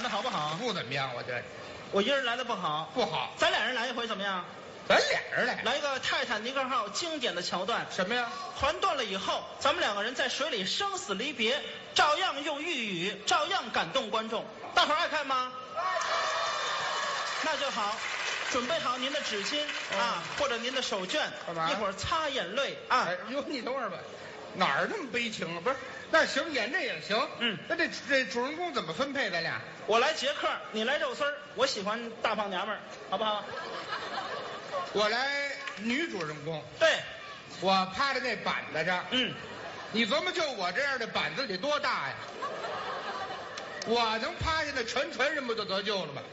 演的好不好？ 不怎么样，我觉得我一人来的不好， 不好。 咱俩人来一回怎么样？ 咱俩人来， 来一个泰坦尼克号经典的桥段。 什么呀？ 船断了以后，咱们两个人在水里生死离别，照样用寓语，照样感动观众。大伙儿爱看吗？那就好，准备好您的纸巾啊，或者您的手绢， 干嘛一会儿擦眼泪啊。 哎呦，你等会儿吧，哪儿那么悲情啊？不是，那行，演这也行。那这主人公怎么分配？咱俩？ 我来杰克，你来肉丝儿，我喜欢大胖娘们儿，好不好？ 我来女主人公， 对， 我趴在那板子上。你琢磨，就我这样的板子得多大呀？我能趴下，那全人不就得救了吗？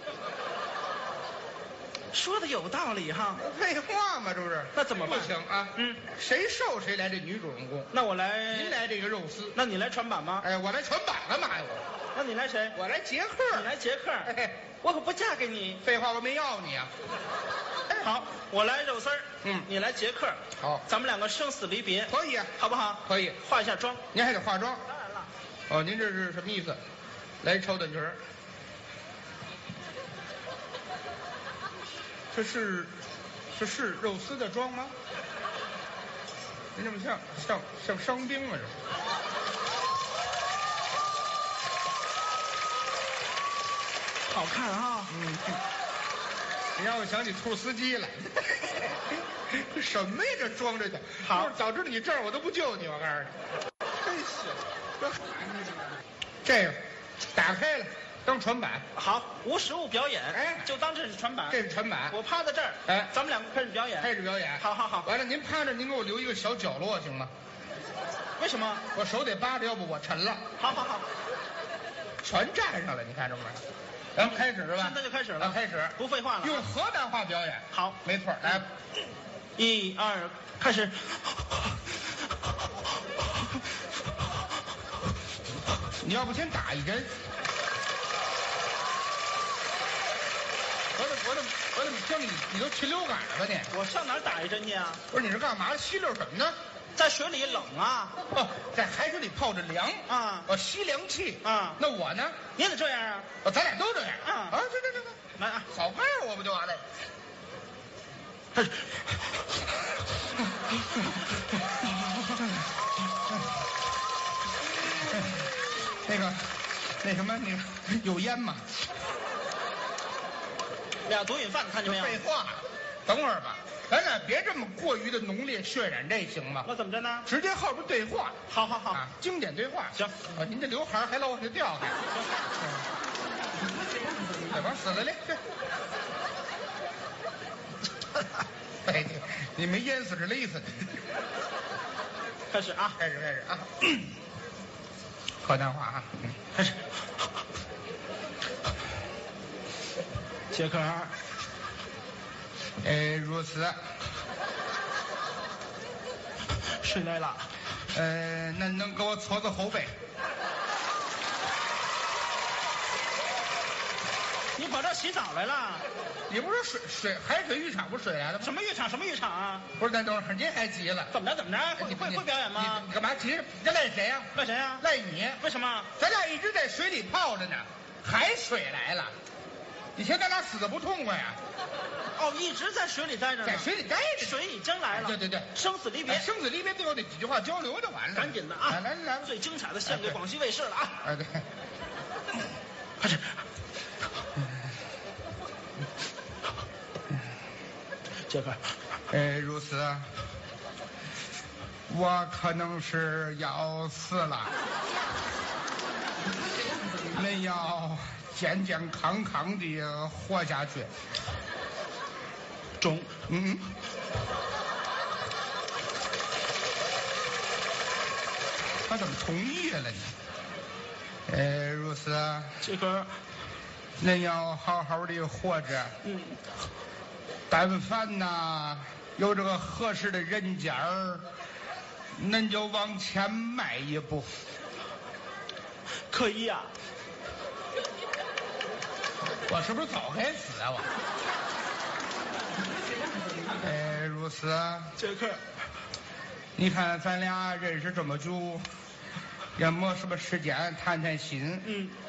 说的有道理哈。 废话嘛，这不是？ 那怎么办？ 不行啊。谁瘦谁来这女主人公。 那我来， 您来这个肉丝。 那你来船板吗？ 哎，我来船板干嘛呀？ 那你来谁？ 我来杰克。 你来杰克。 哎， 我可不嫁给你。 废话，我没要你啊。 好，我来肉丝儿。你来杰克。 好， 咱们两个生死离别。 可以啊， 好不好？ 可以。 化一下妆。 您还得化妆。 当然了。 哦，您这是什么意思？来超短裙儿。这是肉丝的妆吗？您这么像伤兵啊？这好看啊！ 你让我想起兔司机来。这什么呀？这装着的。 好， 早知道你这儿我都不救你，我告诉你。真行，这个打开了。当船板。好， 无实物表演。 哎， 就当这是船板。 这是船板。 我趴在这儿。 哎， 咱们两个开始表演。 开始表演。 好。 完了，您趴着，您给我留一个小角落行吗？ 为什么？ 我手得扒着，要不我沉了。 好。 全站上了，你看着没？咱们开始是吧？ 现在就开始了。 开始， 不废话了。 用河南话表演。 好， 没错。来 ，1、2，开始。 你要不先打一针？我怎么听你都禽流感了吧你？ 我上哪儿打一针去啊？ 不是，你是干嘛吸溜什么呢？ 在水里冷啊！ 在海水里泡着凉啊！ 吸凉气啊！ 那我呢？ 你也得这样啊！ 咱俩都这样啊！ 这， 来啊！ 少拍我不就完了？那什么，你有烟吗？ 俩毒瘾犯，看见没有？ 废话，等会儿吧，咱俩别这么过于的浓烈渲染，这行吗？ 那怎么着呢？ 直接后边对话。 好， 经典对话。 行。 您这刘海还老往下掉还。再往死了嘞！哎，你没淹死是勒死的。 开始啊！ 开始啊！河南话啊！ 开始。杰克， 如此。 谁来了？ 那能给我搓搓后背？ 你跑这洗澡来了？ 你不是海水浴场不是水来了吗？ 什么浴场啊？ 不是，等会儿您还急了？ 怎么着？会表演吗？ 你干嘛急？这赖谁呀？ 赖谁呀？ 赖你。 为什么？ 咱俩一直在水里泡着呢，海水来了，你嫌咱俩死的不痛快呀？ 哦，一直在水里待着呢。 在水里待着， 水已经来了。 对， 生死离别， 最后那几句话交流就完了。 赶紧的啊！ 来， 最精彩的献给广西卫视了啊！ 对， 开始。杰克， 如此，我可能是要死了，恁要健健康康的活下去。 中， 他怎么同意了呢？如此， 杰克， 恁要好好的活着。但凡呐有这个合适的人家儿，恁就往前迈一步。 可以呀。 我是不是早该死啊我？如此。 杰克， 你看咱俩认识这么久，也没什么时间谈谈心。